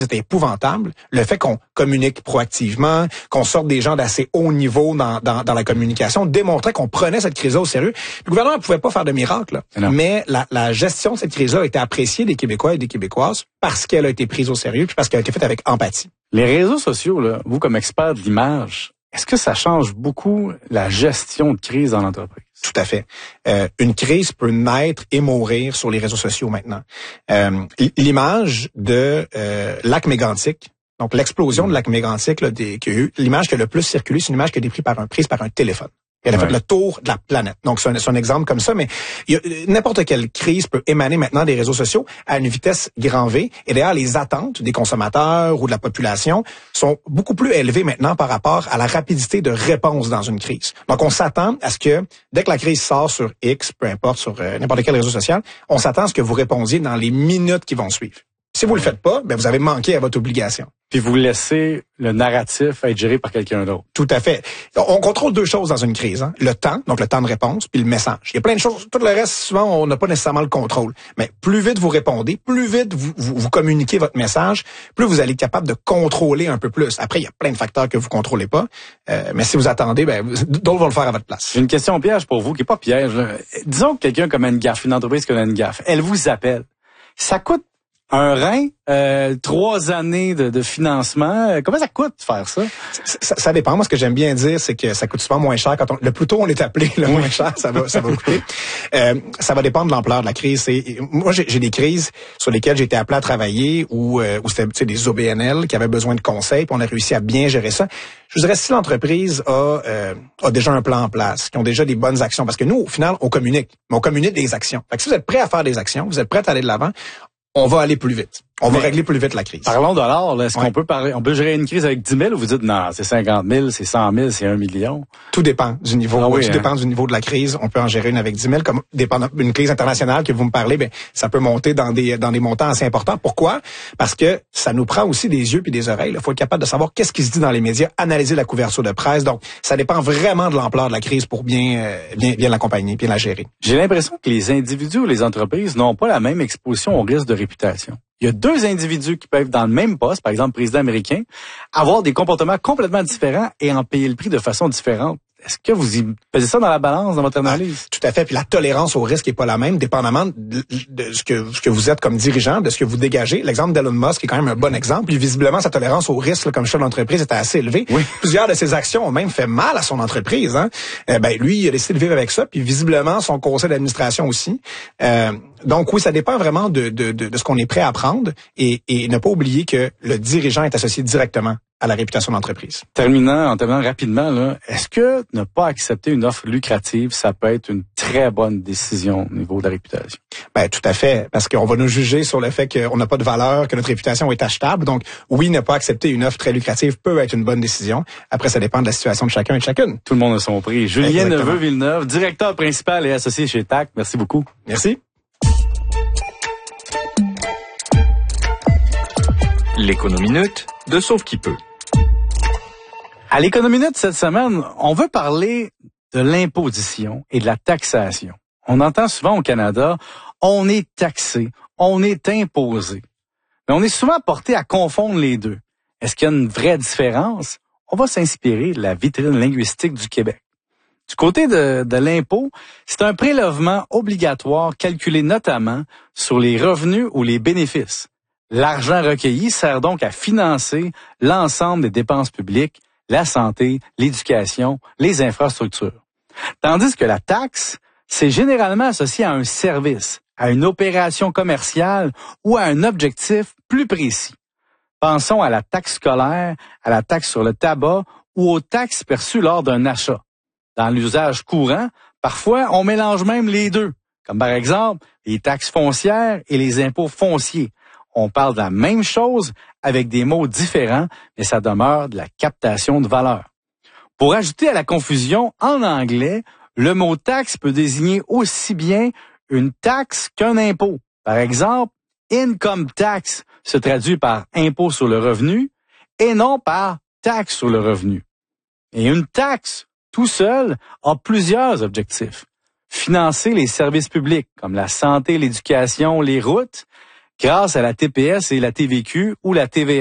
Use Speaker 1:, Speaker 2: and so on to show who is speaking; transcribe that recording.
Speaker 1: C'était épouvantable. Le fait qu'on communique proactivement, qu'on sorte des gens d'assez haut niveau dans la communication, démontrait qu'on prenait cette crise-là au sérieux. Le gouvernement ne pouvait pas faire de miracle, mais la gestion de cette crise-là a été appréciée des Québécois et des Québécoises parce qu'elle a été prise au sérieux puis parce qu'elle a été faite avec empathie.
Speaker 2: Les réseaux sociaux, là, vous comme expert de l'image, est-ce que ça change beaucoup la gestion de crise dans l'entreprise?
Speaker 1: Tout à fait. Une crise peut naître et mourir sur les réseaux sociaux maintenant. L'image de lac mégantic, donc l'explosion de lac mégantic, l'image qui a le plus circulé, c'est une image qui a été prise par un téléphone. Elle a fait le tour de la planète. Donc, c'est un exemple comme ça, mais n'importe quelle crise peut émaner maintenant des réseaux sociaux à une vitesse grand V. Et d'ailleurs, les attentes des consommateurs ou de la population sont beaucoup plus élevées maintenant par rapport à la rapidité de réponse dans une crise. Donc, on s'attend à ce que, dès que la crise sort sur X, peu importe, sur n'importe quel réseau social, on s'attend à ce que vous répondiez dans les minutes qui vont suivre. Si vous le faites pas, vous avez manqué à votre obligation.
Speaker 2: Puis vous laissez le narratif être géré par quelqu'un d'autre.
Speaker 1: Tout à fait. On contrôle deux choses dans une crise. Le temps, donc le temps de réponse, puis le message. Il y a plein de choses. Tout le reste, souvent, on n'a pas nécessairement le contrôle. Mais plus vite vous répondez, plus vite vous communiquez votre message, plus vous allez être capable de contrôler un peu plus. Après, il y a plein de facteurs que vous contrôlez pas. Mais si vous attendez, d'autres vont le faire à votre place.
Speaker 2: Une question piège pour vous, qui est pas piège. Disons que quelqu'un comme une gaffe, une entreprise qui a une gaffe, elle vous appelle. Ça coûte un rein, 3 années de financement. Comment ça coûte de faire ça?
Speaker 1: Ça dépend. Moi, ce que j'aime bien dire, c'est que ça coûte souvent moins cher le plus tôt on est appelé, le moins cher ça va coûter. Ça va dépendre de l'ampleur de la crise. Moi, j'ai des crises sur lesquelles j'ai été appelé à travailler où c'était des OBNL qui avaient besoin de conseils, puis on a réussi à bien gérer ça. Je vous dirais, si l'entreprise a déjà un plan en place, qui ont déjà des bonnes actions, parce que nous, au final, on communique, mais on communique des actions. Fait que si vous êtes prêt à faire des actions, vous êtes prêt à aller de l'avant, on va aller plus vite. On va régler plus vite la crise.
Speaker 2: Parlons dollars. Est-ce qu'on peut gérer une crise avec 10 000 ou vous dites non, c'est 50 000, c'est 100 000, c'est 1 million?
Speaker 1: Tout dépend du niveau. Dépend du niveau de la crise. On peut en gérer une avec 10 000. Comme dépendant une crise internationale que vous me parlez, ça peut monter dans des montants assez importants. Pourquoi? Parce que ça nous prend aussi des yeux puis des oreilles. Il faut être capable de savoir qu'est-ce qui se dit dans les médias, analyser la couverture de presse. Donc, ça dépend vraiment de l'ampleur de la crise pour bien l'accompagner, bien la gérer.
Speaker 2: J'ai l'impression que les individus ou les entreprises n'ont pas la même exposition au risque de réputation. Il y a 2 individus qui peuvent, dans le même poste, par exemple, président américain, avoir des comportements complètement différents et en payer le prix de façon différente. Est-ce que vous y pesez ça dans la balance, dans votre analyse?
Speaker 1: Tout à fait. Puis la tolérance au risque est pas la même, dépendamment de ce que vous êtes comme dirigeant, de ce que vous dégagez. L'exemple d'Elon Musk est quand même un bon exemple. Puis visiblement, sa tolérance au risque, comme chef d'entreprise, était assez élevée. Oui. Plusieurs de ses actions ont même fait mal à son entreprise. Lui, il a décidé de vivre avec ça. Puis visiblement, son conseil d'administration aussi. Donc oui, ça dépend vraiment de ce qu'on est prêt à prendre et ne pas oublier que le dirigeant est associé directement à la réputation d'entreprise.
Speaker 2: En terminant rapidement, là, est-ce que ne pas accepter une offre lucrative, ça peut être une très bonne décision au niveau de la réputation?
Speaker 1: Tout à fait, parce qu'on va nous juger sur le fait qu'on n'a pas de valeur, que notre réputation est achetable. Donc, oui, ne pas accepter une offre très lucrative peut être une bonne décision. Après, ça dépend de la situation de chacun et de chacune.
Speaker 2: Tout le monde a son prix. Julien Neveu-Villeneuve, directeur principal et associé chez TAC. Merci beaucoup.
Speaker 1: Merci.
Speaker 3: L'Économinute de Sauve qui peut.
Speaker 2: À l'Économinute cette semaine, on veut parler de l'imposition et de la taxation. On entend souvent au Canada, on est taxé, on est imposé. Mais on est souvent porté à confondre les deux. Est-ce qu'il y a une vraie différence? On va s'inspirer de la vitrine linguistique du Québec. Du côté de l'impôt, c'est un prélèvement obligatoire calculé notamment sur les revenus ou les bénéfices. L'argent recueilli sert donc à financer l'ensemble des dépenses publiques, la santé, l'éducation, les infrastructures. Tandis que la taxe, c'est généralement associé à un service, à une opération commerciale ou à un objectif plus précis. Pensons à la taxe scolaire, à la taxe sur le tabac ou aux taxes perçues lors d'un achat. Dans l'usage courant, parfois, on mélange même les deux, comme par exemple les taxes foncières et les impôts fonciers. On parle de la même chose avec des mots différents, mais ça demeure de la captation de valeur. Pour ajouter à la confusion, en anglais, le mot taxe peut désigner aussi bien une taxe qu'un impôt. Par exemple, income tax se traduit par impôt sur le revenu et non par taxe sur le revenu. Et une taxe, tout seul, a plusieurs objectifs. Financer les services publics comme la santé, l'éducation, les routes, grâce à la TPS et la TVQ ou la TVA.